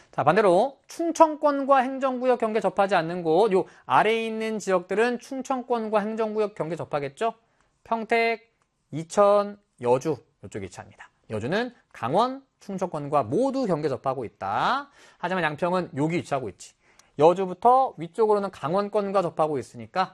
자, 반대로 충청권과 행정구역 경계 접하지 않는 곳, 요 아래에 있는 지역들은 충청권과 행정구역 경계 접하겠죠? 평택, 이천, 여주, 이쪽에 위치합니다. 여주는 강원, 충청권과 모두 경계 접하고 있다. 하지만 양평은 여기 위치하고 있지. 여주부터 위쪽으로는 강원권과 접하고 있으니까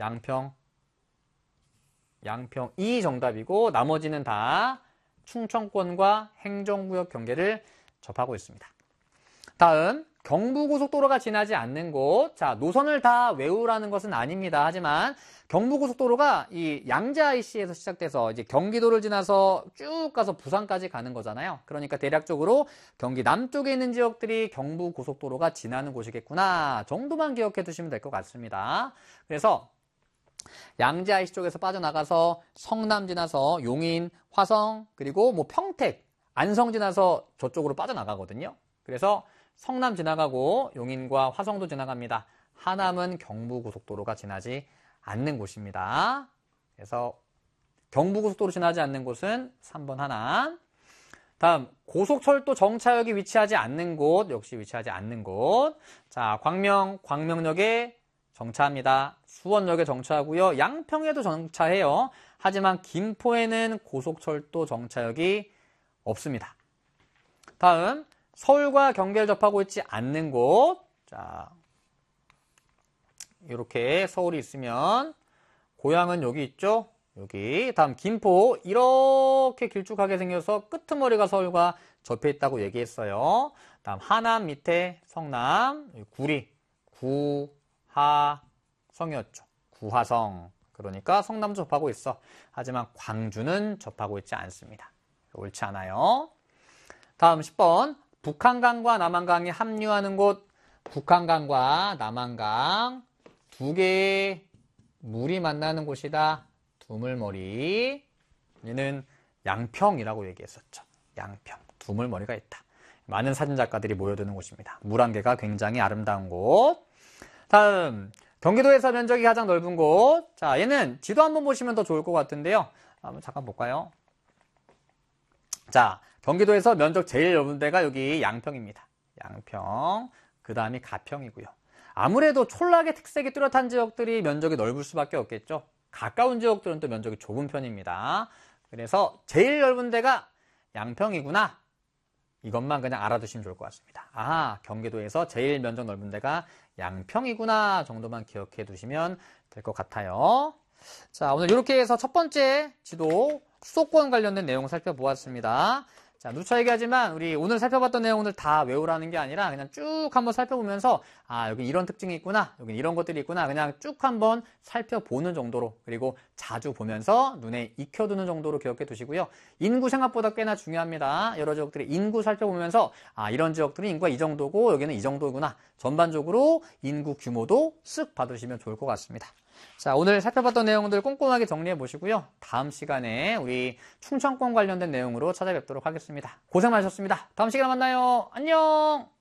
양평이 정답이고 나머지는 다 충청권과 행정구역 경계를 접하고 있습니다. 다음, 경부고속도로가 지나지 않는 곳. 자, 노선을 다 외우라는 것은 아닙니다. 하지만 경부고속도로가 이 양재 IC에서 시작돼서 이제 경기도를 지나서 쭉 가서 부산까지 가는 거잖아요. 그러니까 대략적으로 경기 남쪽에 있는 지역들이 경부고속도로가 지나는 곳이겠구나 정도만 기억해 두시면 될 것 같습니다. 그래서 양재 IC 쪽에서 빠져나가서 성남 지나서 용인, 화성, 그리고 뭐 평택, 안성 지나서 저쪽으로 빠져나가거든요. 그래서 성남 지나가고 용인과 화성도 지나갑니다. 하남은 경부고속도로가 지나지 않는 곳입니다. 그래서 경부고속도로 지나지 않는 곳은 3번 하남. 다음, 고속철도 정차역이 위치하지 않는 곳, 역시 위치하지 않는 곳. 자, 광명역에 정차합니다. 수원역에 정차하고요. 양평에도 정차해요. 하지만 김포에는 고속철도 정차역이 없습니다. 다음, 서울과 경계를 접하고 있지 않는 곳. 자, 이렇게 서울이 있으면 고향은 여기 있죠? 여기. 다음 김포 이렇게 길쭉하게 생겨서 끄트머리가 서울과 접해 있다고 얘기했어요. 다음 하남 밑에 성남, 구리, 구하성이었죠. 구하성. 그러니까 성남도 접하고 있어. 하지만 광주는 접하고 있지 않습니다. 옳지 않아요. 다음 10번. 북한강과 남한강이 합류하는 곳, 북한강과 남한강 두 개의 물이 만나는 곳이다. 두물머리. 얘는 양평이라고 얘기했었죠. 양평, 두물머리가 있다. 많은 사진작가들이 모여드는 곳입니다. 물안개가 굉장히 아름다운 곳. 다음, 경기도에서 면적이 가장 넓은 곳. 자, 얘는 지도 한번 보시면 더 좋을 것 같은데요. 한번 잠깐 볼까요? 자, 경기도에서 면적 제일 넓은 데가 여기 양평입니다. 양평, 그 다음이 가평이고요. 아무래도 촌락의 특색이 뚜렷한 지역들이 면적이 넓을 수밖에 없겠죠. 가까운 지역들은 또 면적이 좁은 편입니다. 그래서 제일 넓은 데가 양평이구나. 이것만 그냥 알아두시면 좋을 것 같습니다. 아, 경기도에서 제일 면적 넓은 데가 양평이구나 정도만 기억해 두시면 될 것 같아요. 자, 오늘 이렇게 해서 첫 번째 지도 수도권 관련된 내용을 살펴보았습니다. 자, 누차 얘기하지만 우리 오늘 살펴봤던 내용들 다 외우라는 게 아니라 그냥 쭉 한번 살펴보면서 아, 여기 이런 특징이 있구나, 여기 이런 것들이 있구나 그냥 쭉 한번 살펴보는 정도로, 그리고 자주 보면서 눈에 익혀두는 정도로 기억해 두시고요. 인구 생각보다 꽤나 중요합니다. 여러 지역들의 인구 살펴보면서 아, 이런 지역들은 인구가 이 정도고 여기는 이 정도구나, 전반적으로 인구 규모도 쓱 봐두시면 좋을 것 같습니다. 자, 오늘 살펴봤던 내용들 꼼꼼하게 정리해 보시고요. 다음 시간에 우리 충청권 관련된 내용으로 찾아뵙도록 하겠습니다. 고생 많으셨습니다. 다음 시간에 만나요. 안녕!